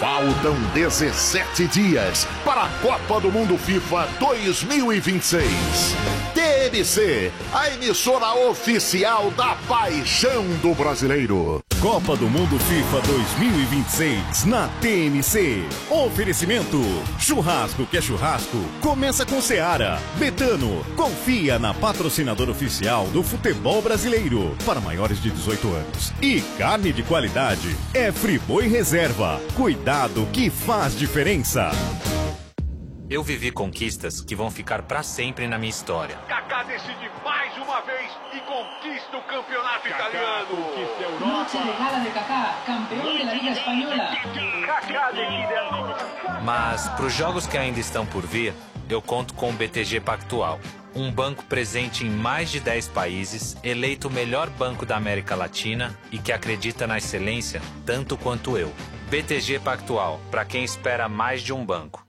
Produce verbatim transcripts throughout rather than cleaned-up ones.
Faltam dezessete dias para a Copa do Mundo FIFA dois mil e vinte e seis. T M C, a emissora oficial da paixão do brasileiro. Copa do Mundo FIFA dois mil e vinte e seis na T M C. Oferecimento: churrasco que é churrasco, começa com Seara. Betano, confia na patrocinadora oficial do futebol brasileiro para maiores de dezoito anos. E carne de qualidade é Friboi Reserva. Cuidado que faz diferença. Eu vivi conquistas que vão ficar para sempre na minha história. Kaká decide mais uma vez e conquista o campeonato Kaká italiano. Conquista a Europa. Noche de gala de Kaká, campeão da Liga Espanhola. Kaká decide a... Mas para os jogos que ainda estão por vir, eu conto com o B T G Pactual. Um banco presente em mais de dez países, eleito o melhor banco da América Latina e que acredita na excelência tanto quanto eu. B T G Pactual, para quem espera mais de um banco.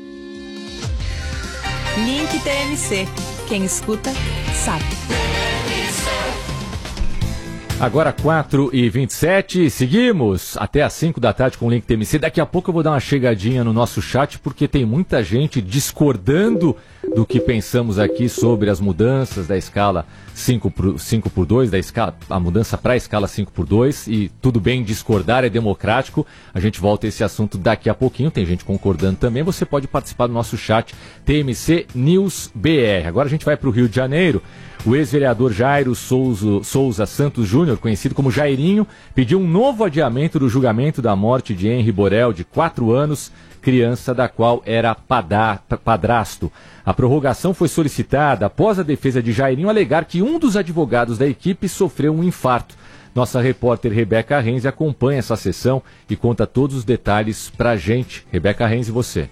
Link T M C. Quem escuta, sabe. Agora quatro e vinte e sete, seguimos até às cinco da tarde com o Link T M C. Daqui a pouco eu vou dar uma chegadinha no nosso chat, porque tem muita gente discordando do que pensamos aqui sobre as mudanças da escala cinco por dois, da escala, a mudança para a escala cinco por dois, e tudo bem discordar, é democrático. A gente volta a esse assunto daqui a pouquinho, tem gente concordando também. Você pode participar do nosso chat T M C News B R. Agora a gente vai para o Rio de Janeiro. O ex-vereador Jairo Souza, Souza Santos Júnior, conhecido como Jairinho, pediu um novo adiamento do julgamento da morte de Henri Borel, de quatro anos, criança da qual era padrasto. A prorrogação foi solicitada após a defesa de Jairinho alegar que um dos advogados da equipe sofreu um infarto. Nossa repórter Rebeca Renzi acompanha essa sessão e conta todos os detalhes pra gente. Rebeca Renzi, você.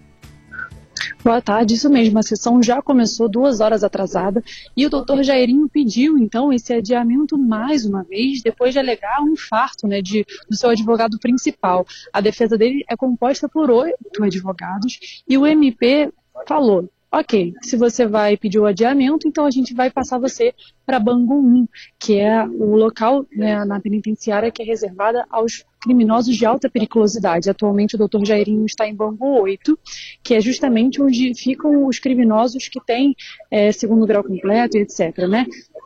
Boa tarde, isso mesmo, a sessão já começou duas horas atrasada e o doutor Jairinho pediu então esse adiamento mais uma vez, depois de alegar um infarto, né, de, do seu advogado principal. A defesa dele é composta por oito advogados e o M P falou: ok, se você vai pedir o adiamento, então a gente vai passar você para Bangu um, que é o local, né, na penitenciária que é reservada aos criminosos de alta periculosidade. Atualmente o doutor Jairinho está em Bangu oito, que é justamente onde ficam os criminosos que têm é, segundo grau completo, etcétera, né?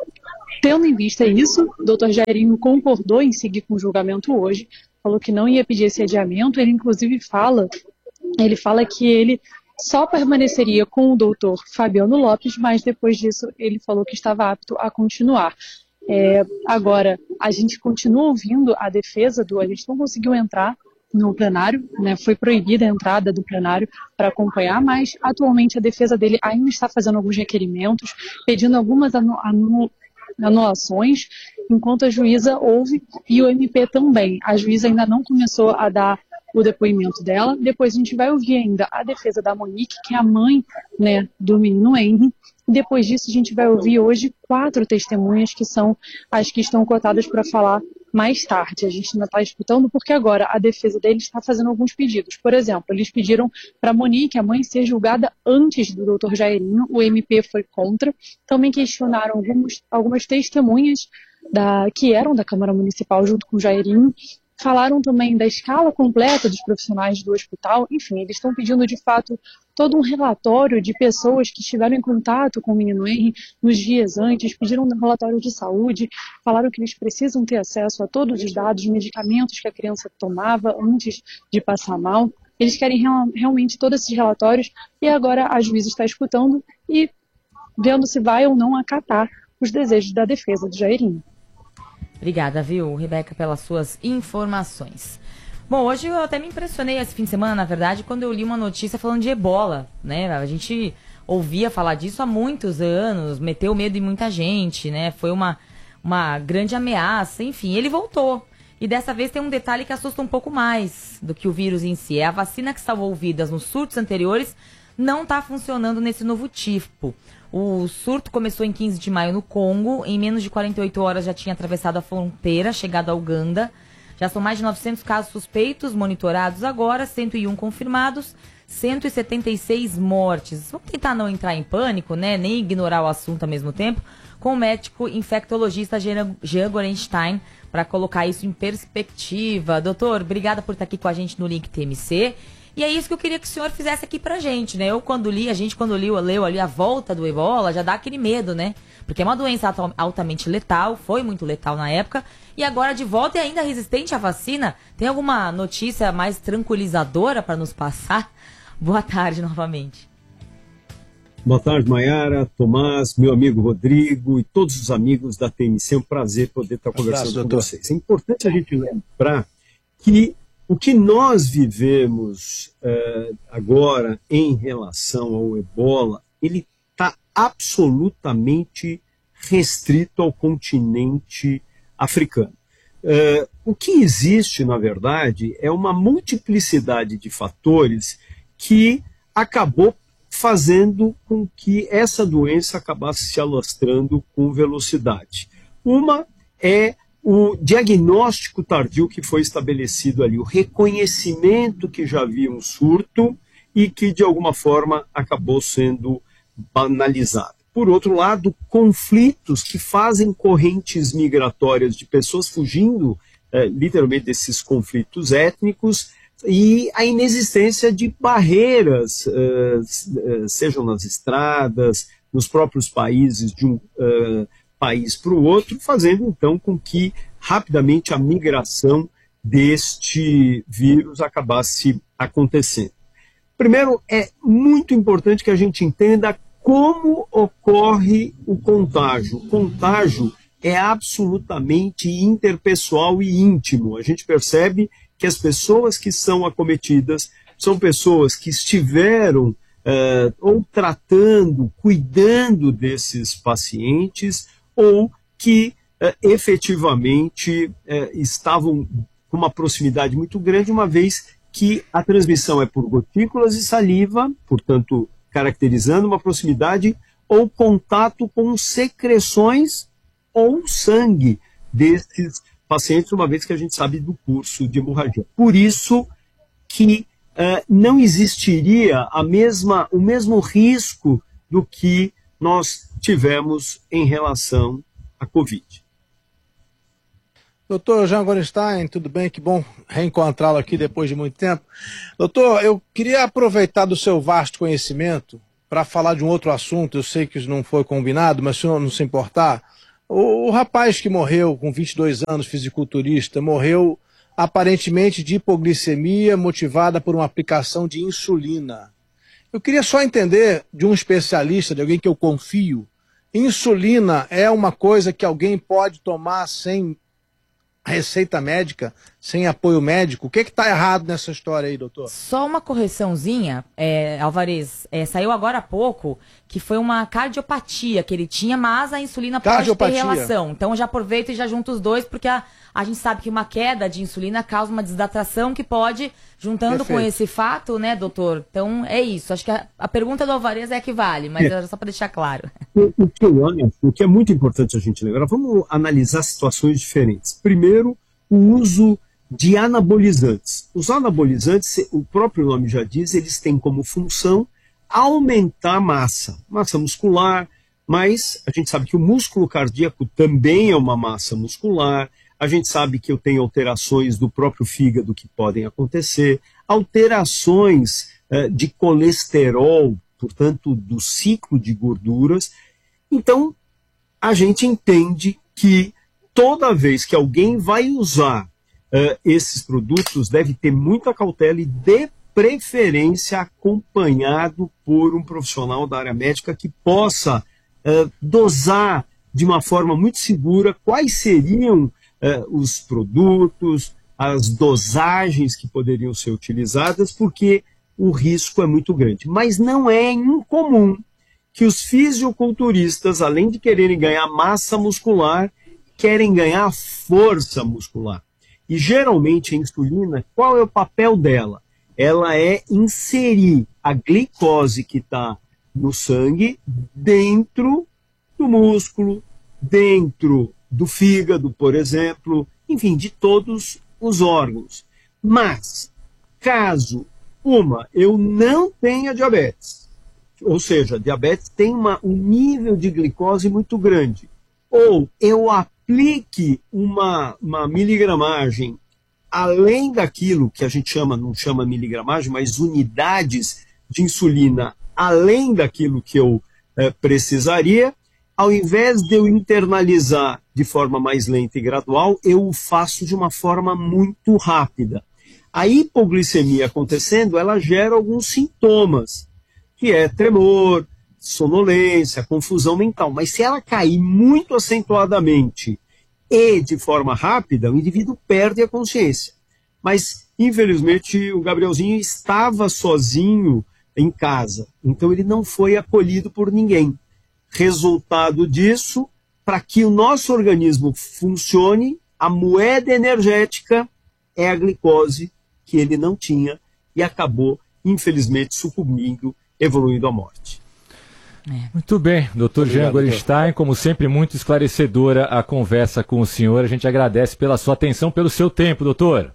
Tendo em vista isso, o doutor Jairinho concordou em seguir com o julgamento hoje, falou que não ia pedir esse adiamento. Ele inclusive fala, ele fala que ele só permaneceria com o doutor Fabiano Lopes, mas depois disso ele falou que estava apto a continuar. É, agora, a gente continua ouvindo a defesa do... A gente não conseguiu entrar no plenário, né, foi proibida a entrada do plenário para acompanhar, mas atualmente a defesa dele ainda está fazendo alguns requerimentos, pedindo algumas anu, anu, anulações, enquanto a juíza ouve e o M P também. A juíza ainda não começou a dar o depoimento dela. Depois a gente vai ouvir ainda a defesa da Monique, que é a mãe, né, do menino Henri. Depois disso a gente vai ouvir hoje quatro testemunhas que são as que estão cotadas para falar mais tarde. A gente ainda está escutando porque agora a defesa deles está fazendo alguns pedidos. Por exemplo, eles pediram para a Monique, a mãe, ser julgada antes do doutor Jairinho. O M P foi contra. Também questionaram alguns, algumas testemunhas da, que eram da Câmara Municipal junto com o Jairinho. Falaram também da escala completa dos profissionais do hospital. Enfim, eles estão pedindo, de fato, todo um relatório de pessoas que estiveram em contato com o menino Henri nos dias antes, pediram um relatório de saúde, falaram que eles precisam ter acesso a todos os dados, medicamentos que a criança tomava antes de passar mal. Eles querem real, realmente todos esses relatórios e agora a juíza está escutando e vendo se vai ou não acatar os desejos da defesa do Jairinho. Obrigada, viu, Rebeca, pelas suas informações. Bom, hoje eu até me impressionei esse fim de semana, na verdade, quando eu li uma notícia falando de ebola, né? A gente ouvia falar disso há muitos anos, meteu medo em muita gente, né? Foi uma, uma grande ameaça, enfim, ele voltou. E dessa vez tem um detalhe que assusta um pouco mais do que o vírus em si. É a vacina que salvou vidas nos surtos anteriores não está funcionando nesse novo tipo. O surto começou em quinze de maio no Congo. Em menos de quarenta e oito horas já tinha atravessado a fronteira, chegado à Uganda. Já são mais de novecentos casos suspeitos, monitorados agora, cento e um confirmados, cento e setenta e seis mortes. Vamos tentar não entrar em pânico, né? Nem ignorar o assunto ao mesmo tempo, com o médico infectologista Jean Gorenstein, para colocar isso em perspectiva. Doutor, obrigada por estar aqui com a gente no Link T M C. E é isso que eu queria que o senhor fizesse aqui pra gente, né? Eu, quando li, a gente, quando li, leu ali a volta do ebola, já dá aquele medo, né? Porque é uma doença altamente letal, foi muito letal na época, e agora de volta e ainda resistente à vacina. Tem alguma notícia mais tranquilizadora para nos passar? Boa tarde novamente. Boa tarde, Maiara, Tomás, meu amigo Rodrigo e todos os amigos da T M C. É um prazer poder estar conversando Abraço, com doutor. vocês. É importante a gente lembrar que o que nós vivemos uh, agora em relação ao ebola, ele está absolutamente restrito ao continente africano. Uh, o que existe, na verdade, é uma multiplicidade de fatores que acabou fazendo com que essa doença acabasse se alastrando com velocidade. Uma é o diagnóstico tardio que foi estabelecido ali, o reconhecimento que já havia um surto e que, de alguma forma, acabou sendo banalizado. Por outro lado, conflitos que fazem correntes migratórias de pessoas fugindo, eh, literalmente, desses conflitos étnicos, e a inexistência de barreiras, eh, sejam nas estradas, nos próprios países de um eh, país para o outro, fazendo então com que rapidamente a migração deste vírus acabasse acontecendo. Primeiro, é muito importante que a gente entenda como ocorre o contágio. O contágio é absolutamente interpessoal e íntimo. A gente percebe que as pessoas que são acometidas são pessoas que estiveram uh, ou tratando, cuidando desses pacientes, ou que uh, efetivamente uh, estavam com uma proximidade muito grande, uma vez que a transmissão é por gotículas de saliva, portanto, caracterizando uma proximidade, ou contato com secreções ou sangue desses pacientes, uma vez que a gente sabe do curso de hemorragia. Por isso que uh, não existiria a mesma, o mesmo risco do que nós tivemos em relação à Covid. Doutor Jean Gorenstein, tudo bem? Que bom reencontrá-lo aqui depois de muito tempo. Doutor, eu queria aproveitar do seu vasto conhecimento para falar de um outro assunto. Eu sei que isso não foi combinado, mas se não se importar, o, o rapaz que morreu com vinte e dois anos, fisiculturista, morreu aparentemente de hipoglicemia motivada por uma aplicação de insulina. Eu queria só entender de um especialista, de alguém que eu confio, insulina é uma coisa que alguém pode tomar sem receita médica, sem apoio médico? O que está errado nessa história aí, doutor? Só uma correçãozinha, é, Alvarez, é, saiu agora há pouco que foi uma cardiopatia que ele tinha, mas a insulina pode ter relação. Então já aproveito e já junto os dois, porque a, a gente sabe que uma queda de insulina causa uma desidratação que pode, juntando Perfeito. com esse fato, né, doutor? Então é isso. Acho que a, a pergunta do Alvarez é a que vale, mas é. só para deixar claro. O, o, que eu acho, o que é muito importante a gente lembrar, vamos analisar situações diferentes. Primeiro, o uso de anabolizantes. Os anabolizantes, o próprio nome já diz, eles têm como função aumentar a massa, massa muscular, mas a gente sabe que o músculo cardíaco também é uma massa muscular, a gente sabe que eu tenho alterações do próprio fígado que podem acontecer, alterações uh, de colesterol, portanto, do ciclo de gorduras. Então, a gente entende que toda vez que alguém vai usar uh, esses produtos, deve ter muita cautela e, de preferência, acompanhado por um profissional da área médica que possa uh, dosar de uma forma muito segura quais seriam uh, os produtos, as dosagens que poderiam ser utilizadas, porque o risco é muito grande. Mas não é incomum que os fisiculturistas, além de quererem ganhar massa muscular, querem ganhar força muscular. E geralmente a insulina, qual é o papel dela? Ela é inserir a glicose que está no sangue dentro do músculo, dentro do fígado, por exemplo, enfim, de todos os órgãos. Mas, caso, uma, eu não tenha diabetes, ou seja, diabetes tem uma, um nível de glicose muito grande, ou eu apenas aplique uma, uma miligramagem além daquilo que a gente chama, não chama miligramagem, mas unidades de insulina além daquilo que eu é, precisaria, ao invés de eu internalizar de forma mais lenta e gradual, eu o faço de uma forma muito rápida. A hipoglicemia acontecendo, ela gera alguns sintomas, que é tremor, sonolência, confusão mental. Mas se ela cair muito acentuadamente e de forma rápida, o indivíduo perde a consciência. Mas, infelizmente, o Gabrielzinho estava sozinho em casa, então ele não foi acolhido por ninguém. Resultado disso, para que o nosso organismo funcione, a moeda energética é a glicose, que ele não tinha, e acabou, infelizmente, sucumbindo, evoluindo à morte. Muito bem, doutor Jean Gorenstein, como sempre, muito esclarecedora a conversa com o senhor. A gente agradece pela sua atenção, pelo seu tempo, doutor.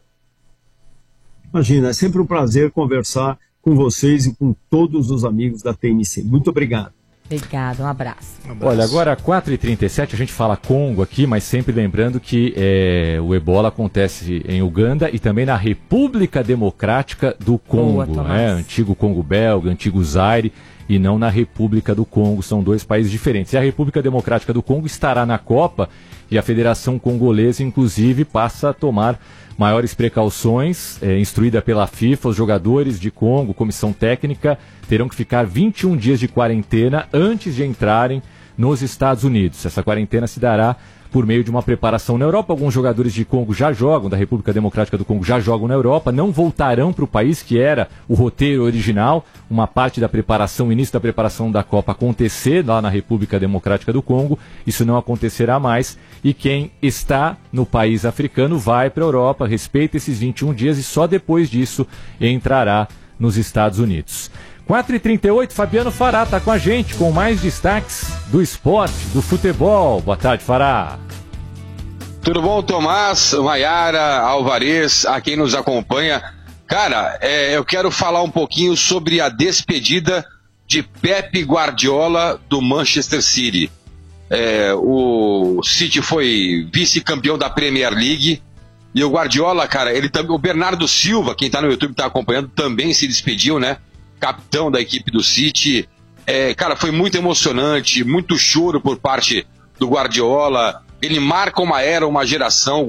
Imagina, é sempre um prazer conversar com vocês e com todos os amigos da T M C. Muito obrigado. Obrigado, um abraço. um abraço. Olha, agora quatro e trinta e sete, a gente fala Congo aqui, mas sempre lembrando que é, o ebola acontece em Uganda e também na República Democrática do Congo, Boa, né? Antigo Congo belga, antigo Zaire, e não na República do Congo, são dois países diferentes. E a República Democrática do Congo estará na Copa e a Federação Congolesa, inclusive, passa a tomar maiores precauções, é, instruída pela FIFA. Os jogadores de Congo, comissão técnica, terão que ficar vinte e um dias de quarentena antes de entrarem nos Estados Unidos. Essa quarentena se dará por meio de uma preparação na Europa. Alguns jogadores de Congo já jogam, da República Democrática do Congo já jogam na Europa, não voltarão para o país, que era o roteiro original, uma parte da preparação, o início da preparação da Copa acontecer lá na República Democrática do Congo. Isso não acontecerá mais, e quem está no país africano vai para a Europa, respeita esses vinte e um dias e só depois disso entrará nos Estados Unidos. quatro e trinta e oito, Fabiano Fará está com a gente com mais destaques do esporte, do futebol. Boa tarde, Fará. Tudo bom, Tomás, Maiara, Alvarez, a quem nos acompanha. Cara, é, eu quero falar um pouquinho sobre a despedida de Pep Guardiola do Manchester City. É, o City foi vice-campeão da Premier League e o Guardiola, cara, ele também, o Bernardo Silva, quem está no YouTube está acompanhando, também se despediu, né? Capitão da equipe do City. É, cara, foi muito emocionante, muito choro por parte do Guardiola. Ele marca uma era, uma geração.